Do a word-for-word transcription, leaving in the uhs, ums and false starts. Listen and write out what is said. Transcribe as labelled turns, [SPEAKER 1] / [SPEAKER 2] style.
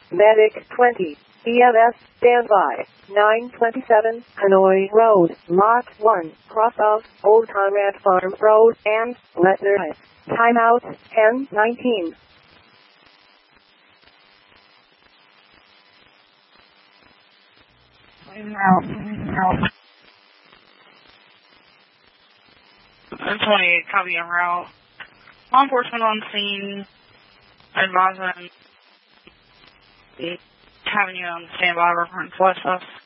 [SPEAKER 1] Medic twenty. E M S, standby. nine twenty-seven, Hanoi Road, Lot one, cross of Old Conrad Farm Road, and letter I. Timeout, ten nineteen.
[SPEAKER 2] twenty-eight, copy en route. Law enforcement on scene, advising having you on standby reference west us.